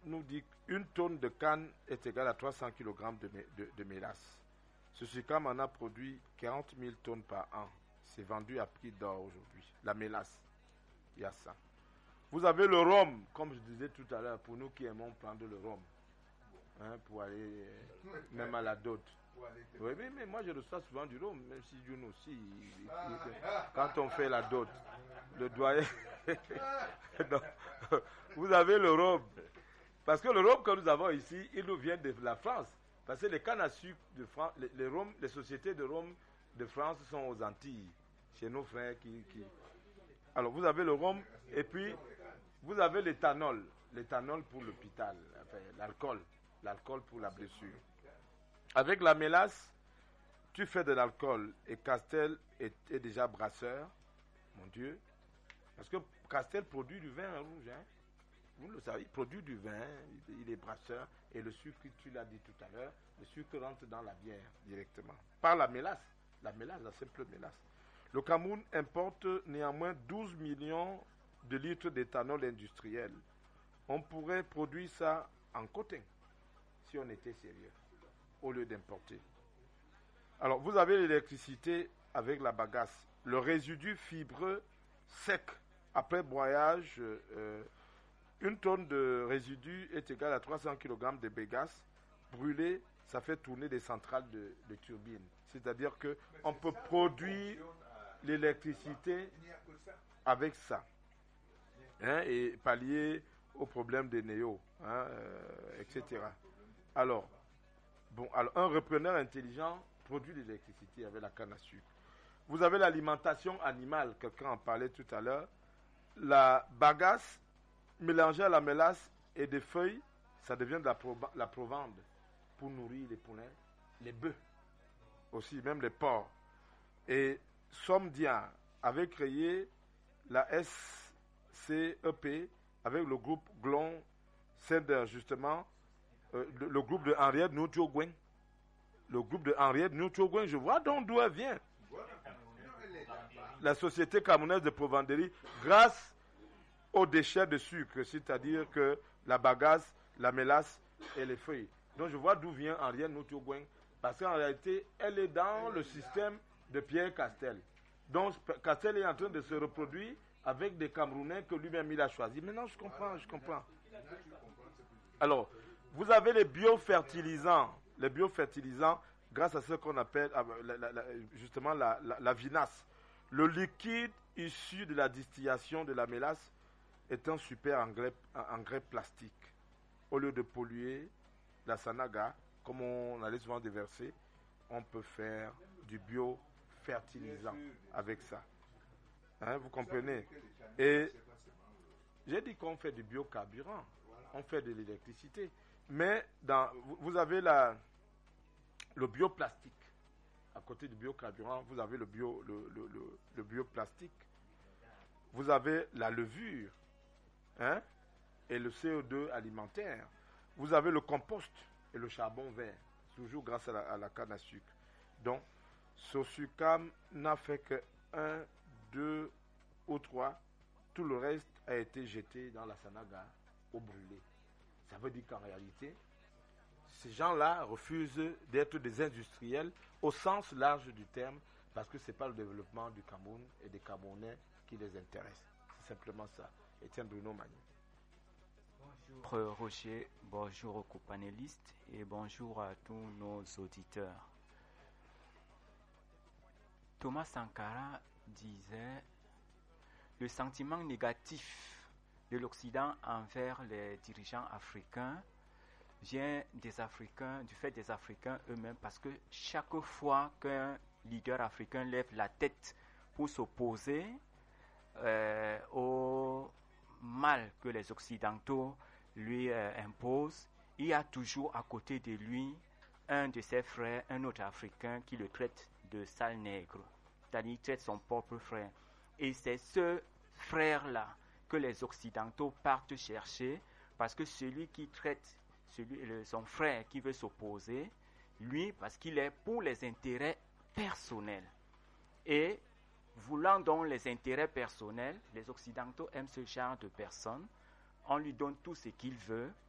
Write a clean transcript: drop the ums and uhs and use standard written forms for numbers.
nous dit qu'une tonne de canne est égale à 300 kg de mélasse. Ce SUCAM en a produit 40 000 tonnes par an. C'est vendu à prix d'or aujourd'hui. La mélasse, il y a ça. Vous avez le rhum, comme je disais tout à l'heure, pour nous qui aimons prendre le rhum, pour aller même à la dot. Oui, mais moi je reçois souvent du rhum, même si June aussi, quand on fait la dot, le doyen. Non. Vous avez le rhum. Parce que le rhum que nous avons ici, il nous vient de la France. Parce que les cannes à sucre de France, les sociétés de rhum de France sont aux Antilles, chez nos frères qui... Alors vous avez le rhum et puis vous avez l'éthanol. L'éthanol pour l'hôpital, enfin, l'alcool pour la blessure. Avec la mélasse, tu fais de l'alcool et Castel est déjà brasseur, mon Dieu. Parce que Castel produit du vin rouge, hein. Vous le savez, il produit du vin, il est brasseur et le sucre, tu l'as dit tout à l'heure, le sucre rentre dans la bière directement. Par la mélasse, la simple mélasse. Le Cameroun importe néanmoins 12 millions de litres d'éthanol industriel. On pourrait produire ça en cotin, si on était sérieux, au lieu d'importer. Alors, vous avez l'électricité avec la bagasse. Le résidu fibreux sec, après broyage, une tonne de résidu est égale à 300 kg de bagasse. Brûlé, ça fait tourner des centrales de turbines. C'est-à-dire qu'on peut produire l'électricité avec ça, et pallier aux problèmes des néos, etc. Alors, un repreneur intelligent produit l'électricité avec la canne à sucre. Vous avez l'alimentation animale, quelqu'un en parlait tout à l'heure. La bagasse mélangée à la mélasse et des feuilles, ça devient de la provende pour nourrir les poulains, les bœufs, aussi, même les porcs. Et Somdia avait créé la SCEP avec le groupe Glon Sender, justement, le groupe de Henriette Noutiogwen. Le groupe de Henriette Noutiogwen, je vois donc d'où elle vient. La société camerounaise de provenderie, grâce aux déchets de sucre, c'est-à-dire que la bagasse, la mélasse et les feuilles. Donc je vois d'où vient Henriette Noutiogwen, parce qu'en réalité, elle est dans le système de Pierre Castel. Donc Castel est en train de se reproduire avec des Camerounais que lui-même il a choisi. Maintenant je comprends. Alors, vous avez les biofertilisants. Les biofertilisants, grâce à ce qu'on appelle justement la vinasse. Le liquide issu de la distillation de la mélasse est un super engrais plastique. Au lieu de polluer la Sanaga, comme on allait souvent déverser, on peut faire du biofertilisant avec ça. Vous comprenez? Et j'ai dit qu'on fait du biocarburant, on fait de l'électricité. Mais vous avez le bioplastique. À côté du biocarburant, vous avez le bioplastique. Vous avez la levure, et le CO2 alimentaire. Vous avez le compost et le charbon vert, toujours grâce à la canne à sucre. Donc, ce SUCAM n'a fait que 1, 2 ou 3. Tout le reste a été jeté dans la Sanaga ou brûlé. Ça veut dire qu'en réalité, ces gens-là refusent d'être des industriels au sens large du terme, parce que ce n'est pas le développement du Cameroun et des Camerounais qui les intéresse. C'est simplement ça. Étienne Bruno Magny. Bonjour Roger, bonjour aux copanélistes et bonjour à tous nos auditeurs. Thomas Sankara disait: le sentiment négatif de l'Occident envers les dirigeants africains vient des Africains, du fait des Africains eux-mêmes, parce que chaque fois qu'un leader africain lève la tête pour s'opposer au mal que les Occidentaux lui imposent, il y a toujours à côté de lui un de ses frères, un autre Africain qui le traite de sale nègre, c'est-à-dire il traite son propre frère. Et c'est ce frère-là que les Occidentaux partent chercher, parce que celui qui traite son frère qui veut s'opposer, lui, parce qu'il est pour les intérêts personnels. Et voulant donc les intérêts personnels, les Occidentaux aiment ce genre de personnes. On lui donne tout ce qu'il veut,